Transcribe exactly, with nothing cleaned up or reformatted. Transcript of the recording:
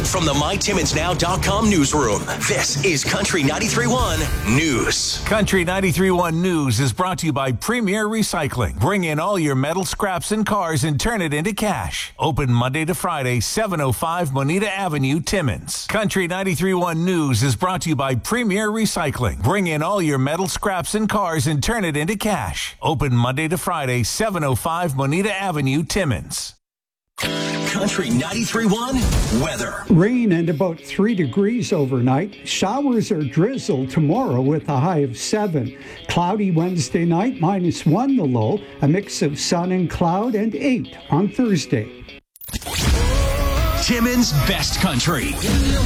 from the my timmins now dot com newsroom, this is Country ninety-three point one News. Country ninety-three point one News is brought to you by Premier Recycling. Bring in all your metal scraps and cars and turn it into cash. Open Monday to Friday, seven oh five Moneta Avenue, Timmins. Country ninety-three point one News is brought to you by Premier Recycling. Bring in all your metal scraps and cars and turn it into cash. Open Monday to Friday, seven oh five Moneta Avenue, Timmins. Country ninety-three point one weather. Rain and about three degrees overnight. Showers or drizzle tomorrow with a high of seven. Cloudy Wednesday night, minus one the low. A mix of sun and cloud, and eight on Thursday. Timmins Best Country.